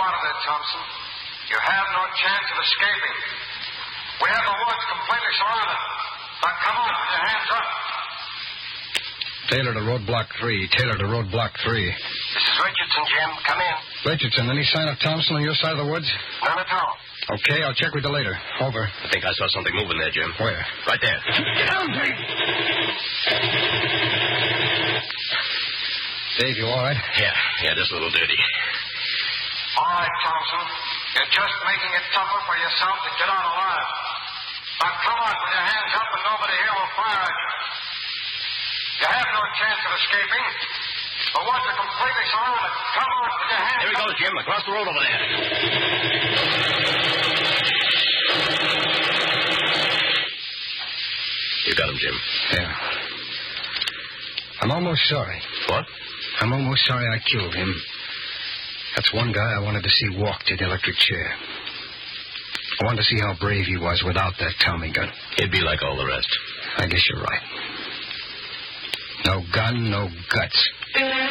out of there, Thompson. You have no chance of escaping. We have the woods completely surrounded. Now, come on, with your hands up. Taylor to roadblock 3. Taylor to roadblock 3. This is Richardson, Jim. Come in. Richardson, any sign of Thompson on your side of the woods? None at all. Okay, I'll check with you later. Over. I think I saw something moving there, Jim. Where? Right there. Get down, Dave. Dave, you all right? Yeah, just a little dirty. All right, Thompson. You're just making it tougher for yourself to get out alive. Now, come on, with your hands up and nobody here will fire at you. You have no chance of escaping. The woods are completely surrounded. Come on, with your hands Here he up. goes, Jim, across the road over there. You got him, Jim. Yeah. I'm almost sorry. What? I'm almost sorry I killed him. That's one guy I wanted to see walk to the electric chair. I wanted to see how brave he was without that Tommy gun. He'd be like all the rest. I guess you're right. No gun, no guts.